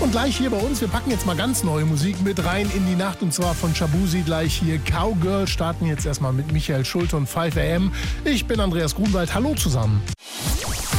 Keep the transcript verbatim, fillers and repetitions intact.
und gleich hier bei uns, wir packen jetzt mal ganz neue Musik mit rein in die Nacht und zwar von Shabuzi gleich hier. Cowgirl starten jetzt erstmal mit Michael Schulte und five a m. Ich bin Andreas Grunwald, hallo zusammen.